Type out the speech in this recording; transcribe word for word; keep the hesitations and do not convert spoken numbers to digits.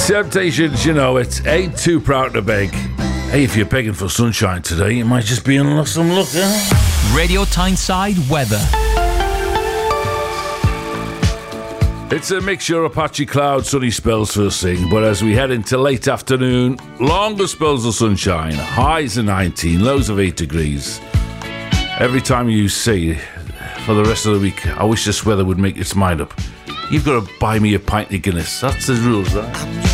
Temptations, you know, it's ain't too proud to beg. Hey, if you're begging for sunshine today, you might just be in some luck, huh? Radio Tyneside weather. It's a mixture of patchy cloud, sunny spells first thing, but as we head into late afternoon, longer spells of sunshine, highs of nineteen, lows of eight degrees. Every time you say, for the rest of the week, I wish this weather would make its mind up, you've got to buy me a pint of Guinness. That's the rules, right?